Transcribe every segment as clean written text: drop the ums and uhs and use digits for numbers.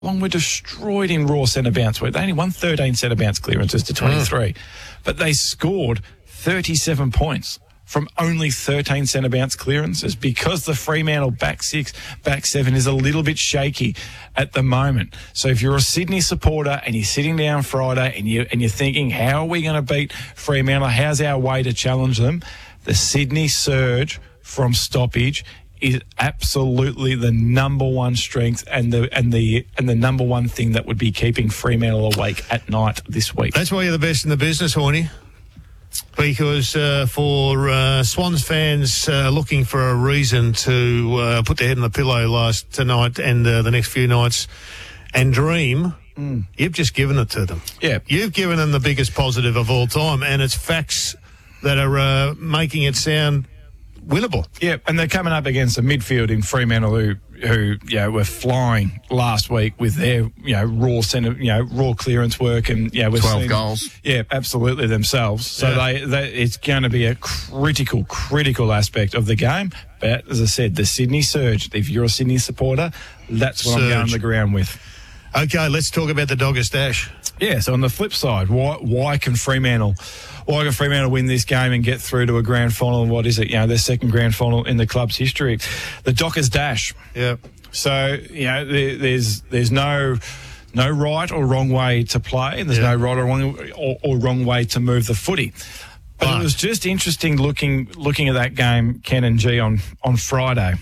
Geelong were destroyed in raw centre bounce. They only won 13 centre bounce clearances to 23, but they scored 37 points from only 13 centre bounce clearances because the Fremantle back six, back seven is a little bit shaky at the moment. So if you're a Sydney supporter and you're sitting down Friday and you're thinking, how are we going to beat Fremantle? How's our way to challenge them? The Sydney surge from stoppage is absolutely the number one strength and the number one thing that would be keeping Fremantle awake at night this week. That's why you're the best in the business, Horny. Because for Swans fans looking for a reason to put their head on the pillow tonight and the next few nights and dream, you've just given it to them. Yeah. You've given them the biggest positive of all time, and it's facts that are making it sound winnable. Yeah, and they're coming up against a midfield in Fremantle who were flying last week with their raw centre, raw clearance work, and we've 12 seen, goals. Yeah, absolutely themselves. So it's going to be a critical aspect of the game. But as I said, the Sydney surge. If you're a Sydney supporter, that's what I'm going to the ground with. Okay, let's talk about the Doggers Dash. Yeah, so on the flip side, why can Fremantle win this game and get through to a grand final? And what is it? Their second grand final in the club's history. The Dockers Dash. Yeah. So, there's no right or wrong way to play, and there's no right or wrong way to move the footy. But it was just interesting looking at that game, Ken and G, on Friday.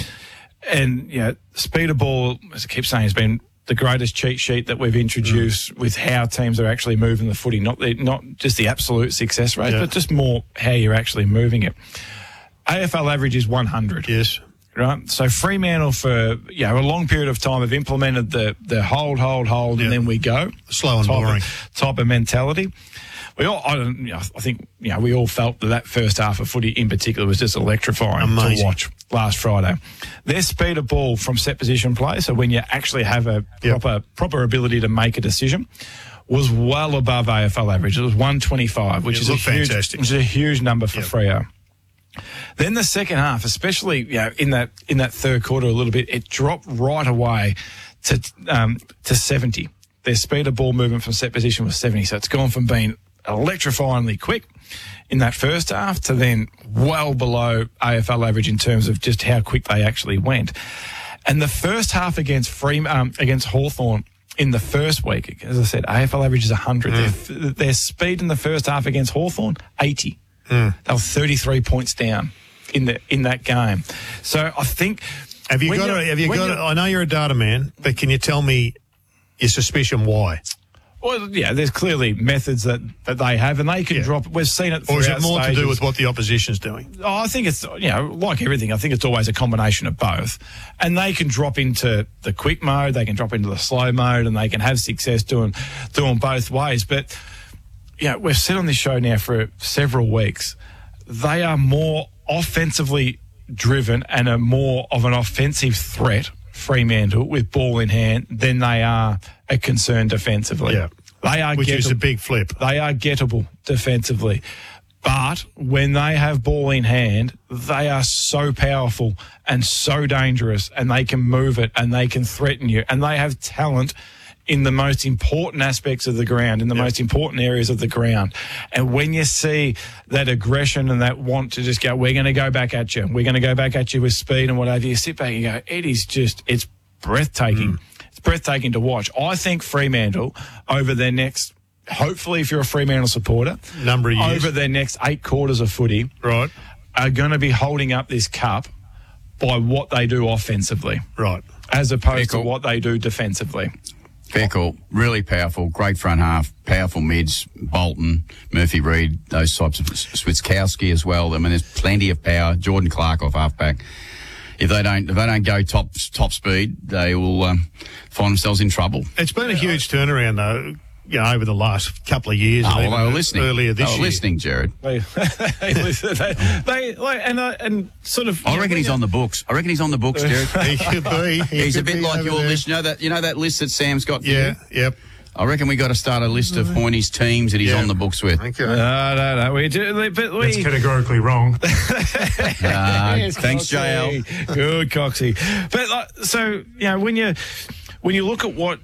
And, speed of ball, as I keep saying, has been the greatest cheat sheet that we've introduced with how teams are actually moving the footy, not just the absolute success rate, but just more how you're actually moving it. AFL average is 100. Yes. Right? So Fremantle for a long period of time have implemented the hold, and then we go. Slow and boring. Type of mentality. I think we all felt that first half of footy in particular was just electrifying to watch last Friday. Their speed of ball from set position play, so when you actually have a proper ability to make a decision, was well above AFL average. It was 125, which is fantastic. Which is a huge number for Freo. Then the second half, especially in that third quarter a little bit, it dropped right away to 70. Their speed of ball movement from set position was 70, so it's gone from being electrifyingly quick in that first half to then well below AFL average in terms of just how quick they actually went. And the first half against Hawthorn in the first week, as I said, AFL average is 100. Their speed in the first half against Hawthorn, 80. They were 33 points down in that game. So I think have you got I know you're a data man, but can you tell me your suspicion why? Well, there's clearly methods that they have, and they can drop. We've seen it. Or is it more to do with what the opposition's doing? Oh, I think it's like everything. I think it's always a combination of both, and they can drop into the quick mode, they can drop into the slow mode, and they can have success doing both ways. But we've said on this show now for several weeks, they are more offensively driven and are more of an offensive threat, Fremantle, with ball in hand, than they are a concern defensively. Yeah. They are which is a big flip. They are gettable defensively. But when they have ball in hand, they are so powerful and so dangerous, and they can move it and they can threaten you, and they have talent in the most important aspects of the ground, in the most important areas of the ground. And when you see that aggression and that want to just go, we're going to go back at you, we're going to go back at you with speed and whatever, you sit back and go, it's breathtaking. It's breathtaking to watch. I think Fremantle, over their next, hopefully if you're a Fremantle supporter, number of years, over their next 8 quarters of footy, right, are going to be holding up this cup by what they do offensively. Right. As opposed to what they do defensively. Fair call. Really powerful. Great front half. Powerful mids. Bolton, Murphy Reid, those types of Switkowski as well. I mean, there's plenty of power. Jordan Clark off halfback. If they don't go top speed, they will find themselves in trouble. It's been a huge turnaround though. Over the last couple of years. They were listening. Earlier this year. Listening, Jared. They sort of. I reckon he's on the books. Jared. He could be. He's a bit like your list. You know that list that Sam's got for you? Yep. I reckon we got to start a list of Horny's teams that he's on the books with. Okay. No. We do, but That's categorically wrong. Thanks, JL. Good, Coxie. But when you look at what